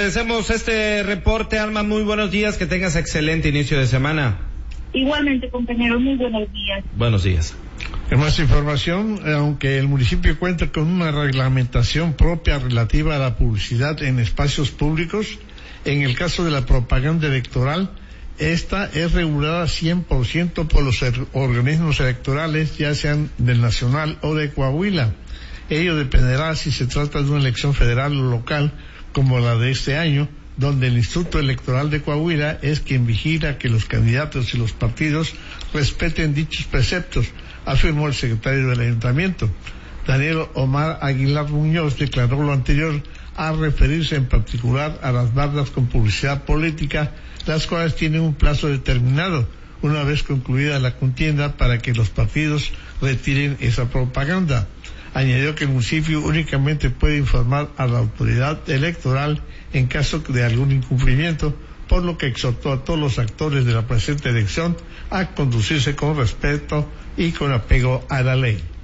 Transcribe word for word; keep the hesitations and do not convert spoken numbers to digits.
agradecemos este reporte, Alma. Muy buenos días, que tengas excelente inicio de semana. Igualmente, compañeros, muy buenos días. Buenos días. En más información, aunque el municipio cuenta con una reglamentación propia relativa a la publicidad en espacios públicos, en el caso de la propaganda electoral, esta es regulada cien por ciento por los er- organismos electorales, ya sean del Nacional o de Coahuila. Ello dependerá si se trata de una elección federal o local, como la de este año, donde el Instituto Electoral de Coahuila es quien vigila que los candidatos y los partidos respeten dichos preceptos, afirmó el secretario del Ayuntamiento. Daniel Omar Aguilar Muñoz declaró lo anterior al referirse en particular a las bardas con publicidad política, las cuales tienen un plazo determinado, una vez concluida la contienda, para que los partidos retiren esa propaganda. Añadió que el municipio únicamente puede informar a la autoridad electoral en caso de algún incumplimiento, por lo que exhortó a todos los actores de la presente elección a conducirse con respeto y con apego a la ley.